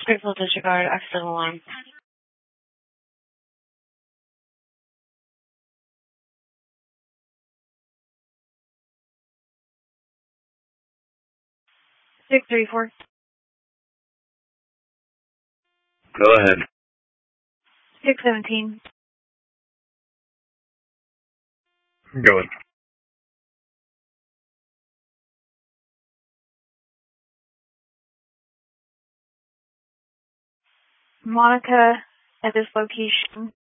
Grateful disregard, accidental alarm. 634. Go ahead. 617. Going. Monica at this location